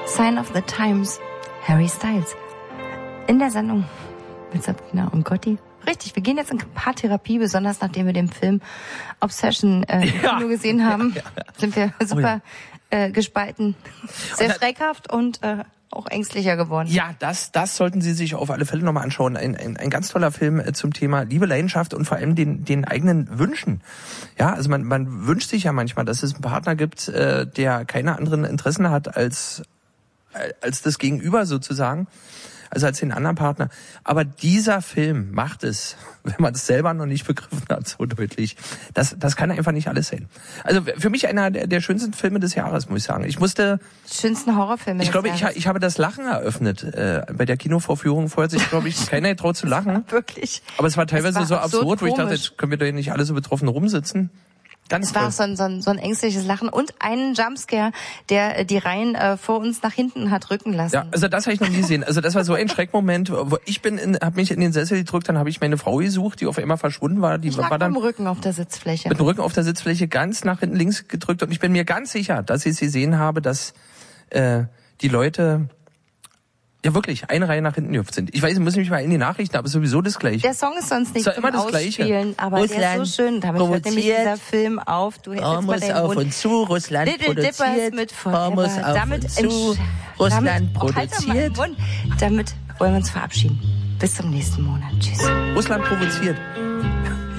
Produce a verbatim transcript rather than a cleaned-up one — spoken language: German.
Sign of the Times, Harry Styles. In der Sendung mit Sabrina und Gotti. Richtig, wir gehen jetzt in Paartherapie, besonders nachdem wir den Film Obsession äh, im Ja. Kino gesehen haben, Ja, ja. sind wir super Oh ja. äh, gespalten. Sehr Und da- schreckhaft und äh, auch ängstlicher geworden. Ja, das, das sollten Sie sich auf alle Fälle nochmal anschauen. Ein, ein, ein ganz toller Film äh, zum Thema Liebe, Leidenschaft und vor allem den, den eigenen Wünschen. Ja, also man, man wünscht sich ja manchmal, dass es einen Partner gibt, äh, der keine anderen Interessen hat als, äh, als das Gegenüber sozusagen. Also als den anderen Partner. Aber dieser Film macht es, wenn man es selber noch nicht begriffen hat, so deutlich. Das, das kann einfach nicht alles sein. Also für mich einer der, der schönsten Filme des Jahres, muss ich sagen. Ich musste, Schönsten Horrorfilme. ich des glaube, ich, Jahres. ich habe das Lachen eröffnet äh, bei der Kinovorführung. Vorher hat sich, glaube ich, keiner getraut zu lachen. Wirklich. Aber es war teilweise war so absurd absurd, wo ich dachte, komisch. jetzt können wir doch hier nicht alle so betroffen rumsitzen. Ganz Es war toll. auch so ein, so, ein, so ein ängstliches Lachen und einen Jumpscare, der äh, die Reihen äh, vor uns nach hinten hat rücken lassen. Ja, also das habe ich noch nie gesehen. Also das war so ein Schreckmoment, wo ich bin, in, habe mich in den Sessel gedrückt, dann habe ich meine Frau gesucht, die auf einmal verschwunden war. Die ich lag war dann mit dem Rücken auf der Sitzfläche. mit dem Rücken auf der Sitzfläche ganz nach hinten links gedrückt und ich bin mir ganz sicher, dass ich es gesehen habe, dass äh, die Leute ja wirklich eine Reihe nach hinten gehüpft sind. Ich weiß, ich muss mich mal in die Nachrichten, aber sowieso das Gleiche. Der Song ist sonst nicht Ist doch zum immer das Gleiche. Ausspielen, aber der ist Russland so schön. Damit hört nämlich provoziert. dieser Film auf. Du hältst jetzt mal Hormus deinen auf Mund. und zu, Russland Little Dippers produziert. mit Forever. Hormus auf damit und zu, entsch- Russland damit, oh, halt doch mal den produziert. Mund. Damit wollen wir uns verabschieden. Bis zum nächsten Monat. Tschüss. Russland provoziert.